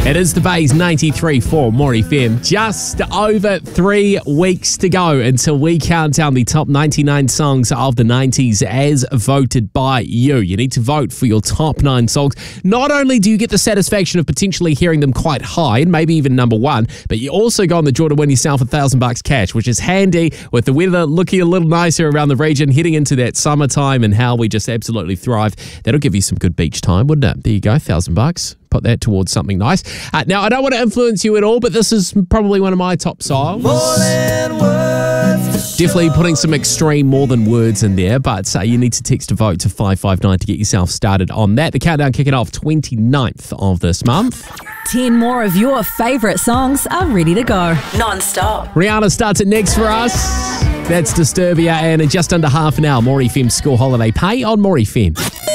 It is the Bay's 93.4 More FM. Just over 3 weeks to go until we count down the top 99 songs of the 90s as voted by you. You need to vote for your top 9 songs. Not only do you get the satisfaction of potentially hearing them quite high and maybe even number 1, but you also go on the draw to win yourself $1,000 cash, which is handy with the weather looking a little nicer around the region, heading into that summertime and how we just absolutely thrive. That'll give you some good beach time, wouldn't it? There you go, $1,000. Put that towards something nice. Now, I don't want to influence you at all, but this is probably one of my top songs. Definitely putting some extreme more than words in there, but you need to text a vote to 559 to get yourself started on that. The countdown kicking off 29th of this month. 10 more of your favourite songs are ready to go. Non-stop. Rihanna starts it next for us. That's Disturbia, and in just under half an hour, More FM School Holiday Pay on More FM.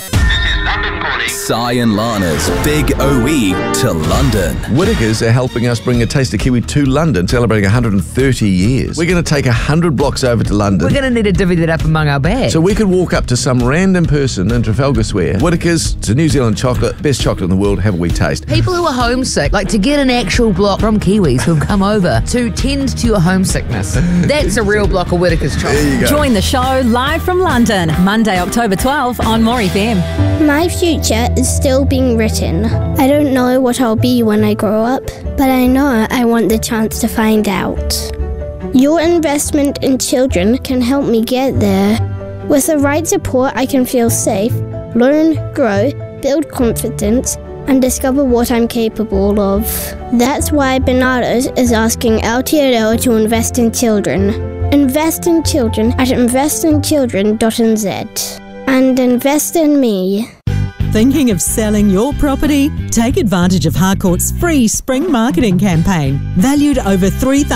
Si and Lana's Big OE to London. Whittaker's are helping us bring a Taste of Kiwi to London, celebrating 130 years. We're going to take 100 blocks over to London. We're going to need to divvy that up among our bags. So we could walk up to some random person in Trafalgar Square. Whittaker's, it's a New Zealand chocolate, best chocolate in the world, have a wee taste. People who are homesick, like to get an actual block from Kiwis who've come over to tend to your homesickness. That's a real block of Whittaker's chocolate. There you go. Join the show live from London, Monday, October 12 on More FM. My future is still being written. I don't know what I'll be when I grow up, but I know I want the chance to find out. Your investment in children can help me get there. With the right support, I can feel safe, learn, grow, build confidence, and discover what I'm capable of. That's why Bernardo's is asking Aotearoa to invest in children. Invest in children at investinchildren.nz. And invest in me. Thinking of selling your property? Take advantage of Harcourt's free spring marketing campaign, valued over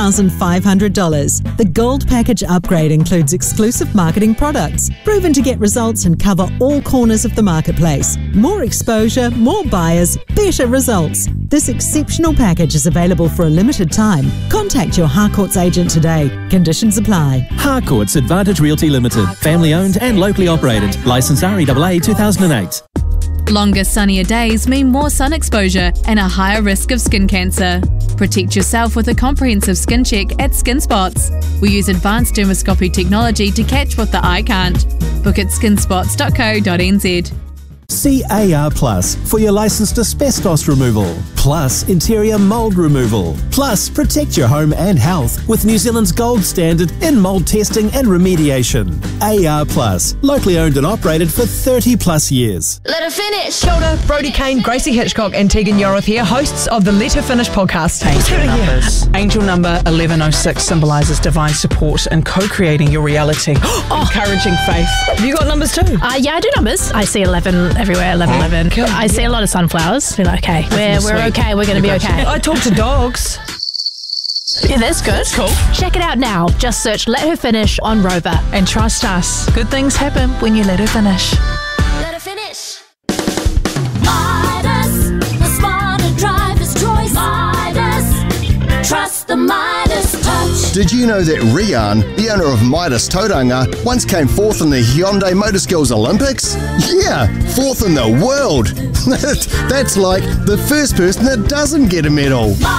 $3,500. The Gold Package upgrade includes exclusive marketing products, proven to get results and cover all corners of the marketplace. More exposure, more buyers, better results. This exceptional package is available for a limited time. Contact your Harcourt's agent today. Conditions apply. Harcourt's Advantage Realty Limited. Family owned and locally operated. Licence REAA 2008. Longer, sunnier days mean more sun exposure and a higher risk of skin cancer. Protect yourself with a comprehensive skin check at Skin Spots. We use advanced dermoscopy technology to catch what the eye can't. Book at skinspots.co.nz. CAR Plus for your licensed asbestos removal, plus interior mould removal, plus protect your home and health with New Zealand's gold standard in mould testing and remediation. AR Plus, locally owned and operated for 30 plus years. Let her finish. Kia ora, Brodie Kane, Gracie Hitchcock and Tegan Yoroth here, hosts of the Let Her Finish podcast. Angel number 1106 symbolises divine support in co-creating your reality. Encouraging faith. Have you got numbers too? Yeah, I do numbers. I see 11 everywhere, 11. I see a lot of sunflowers. Be like, okay, we're okay, we're going to be okay. I talk to dogs. Yeah, that's good. That's cool. Check it out now. Just search Let Her Finish on Rover. And trust us, good things happen when you let her finish. Let her finish. Midas, the smarter driver's choice. Midas, trust the Midas touch. Did you know that Rian, the owner of Midas Tauranga, once came fourth in the Hyundai Motorskills Olympics? Yeah, fourth in the world. That's like the first person that doesn't get a medal.